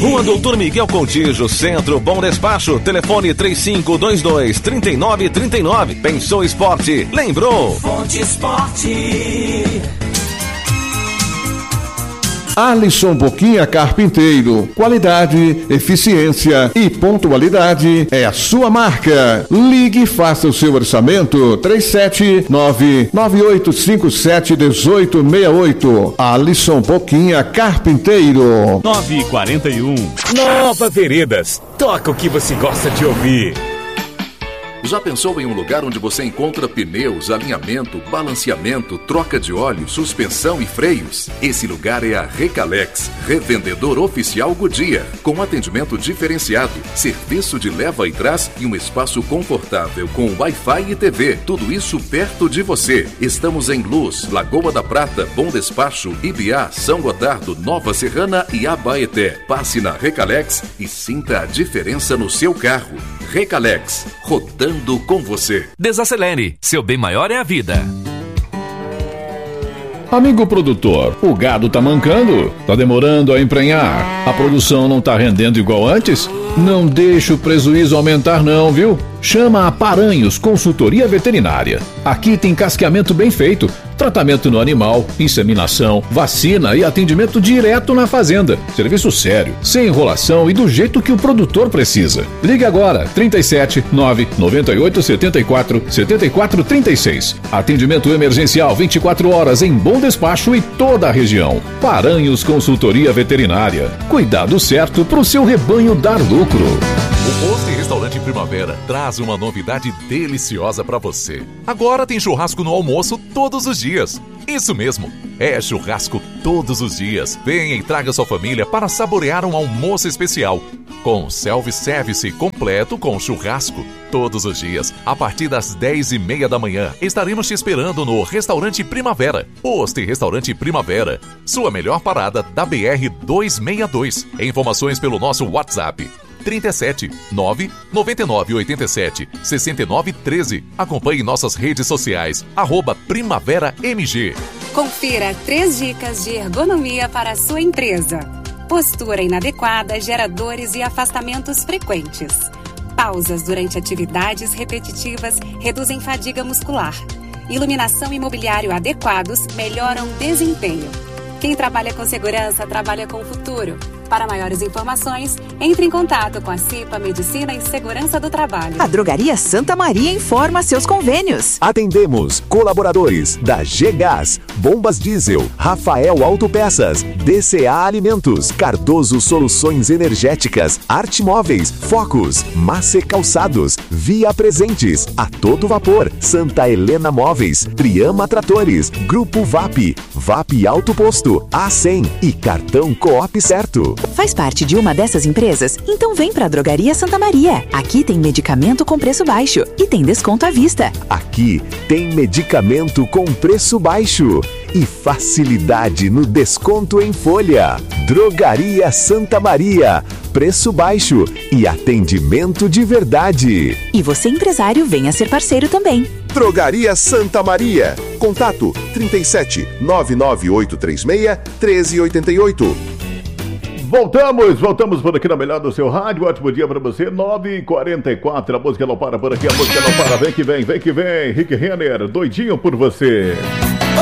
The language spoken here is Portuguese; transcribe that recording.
Rua Doutor Miguel Contígio, Centro, Bom Despacho. Telefone 3522-3939. Pensou esporte? Lembrou? Fonte Esporte. Alisson Boquinha Carpinteiro. Qualidade, eficiência e pontualidade é a sua marca. Ligue e faça o seu orçamento. 379-9857-1868. Alisson Boquinha Carpinteiro. 9h41. Nova Veredas. Toca o que você gosta de ouvir. Já pensou em um lugar onde você encontra pneus, alinhamento, balanceamento, troca de óleo, suspensão e freios? Esse lugar é a Recalex, revendedor oficial Goodyear, com atendimento diferenciado, serviço de leva e trás e um espaço confortável com Wi-Fi e TV. Tudo isso perto de você. Estamos em Luz, Lagoa da Prata, Bom Despacho, Ibiá, São Gotardo, Nova Serrana e Abaeté. Passe na Recalex e sinta a diferença no seu carro. Recalex, rodando com você. Desacelere, seu bem maior é a vida. Amigo produtor, o gado tá mancando? Tá demorando a emprenhar? A produção não tá rendendo igual antes? Não deixe o prejuízo aumentar não, viu? Chama a Paranhos Consultoria Veterinária. Aqui tem casqueamento bem feito, tratamento no animal, inseminação, vacina e atendimento direto na fazenda. Serviço sério, sem enrolação e do jeito que o produtor precisa. Ligue agora, 37 998 74 74 36. Atendimento emergencial 24 horas em Bom Despacho e toda a região. Paranhos Consultoria Veterinária. Cuidado certo para o seu rebanho dar lucro. O Posto e Restaurante Primavera traz uma novidade deliciosa para você. Agora tem churrasco no almoço todos os dias. Isso mesmo, é churrasco todos os dias. Venha e traga sua família para saborear um almoço especial. Com self-service completo com churrasco. Todos os dias, a partir das 10h30 da manhã, estaremos te esperando no Restaurante Primavera. Posto e Restaurante Primavera. Sua melhor parada da BR-262. Informações pelo nosso WhatsApp. 37 9 99 87 69 13. Acompanhe nossas redes sociais @Primavera MG. Confira 3 dicas de ergonomia para a sua empresa. Postura inadequada gera dores e afastamentos frequentes. Pausas durante atividades repetitivas reduzem fadiga muscular. Iluminação e mobiliário adequados melhoram o desempenho. Quem trabalha com segurança trabalha com o futuro. Para maiores informações, entre em contato com a CIPA Medicina e Segurança do Trabalho. A Drogaria Santa Maria informa seus convênios. Atendemos colaboradores da G-Gás, Bombas Diesel, Rafael Autopeças, DCA Alimentos, Cardoso Soluções Energéticas, Arte Móveis, Focus, Mace Calçados, Via Presentes, A Todo Vapor, Santa Helena Móveis, Triama Tratores, Grupo VAP, VAP Alto Posto, A100 e Cartão Coop Certo. Faz parte de uma dessas empresas? Então vem pra Drogaria Santa Maria. Aqui tem medicamento com preço baixo e tem desconto à vista. Aqui tem medicamento com preço baixo e facilidade no desconto em folha. Drogaria Santa Maria. Preço baixo e atendimento de verdade. E você, empresário, venha ser parceiro também. Drogaria Santa Maria. Contato 37 99836 1388. Voltamos por aqui na melhor do seu rádio. Ótimo dia pra você, 9h44. A música não para por aqui, a música não para. Vem que vem, Rick Renner, doidinho por você.